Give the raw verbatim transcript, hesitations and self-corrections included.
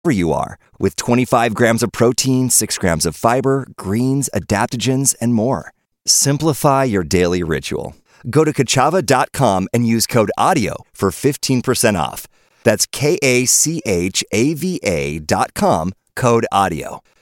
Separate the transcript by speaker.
Speaker 1: wherever you are with twenty-five grams of protein, six grams of fiber, greens, adaptogens, and more. Simplify your daily ritual. Go to Kachava dot com and use code AUDIO for fifteen percent off. That's K A C H A V A dot com, code AUDIO.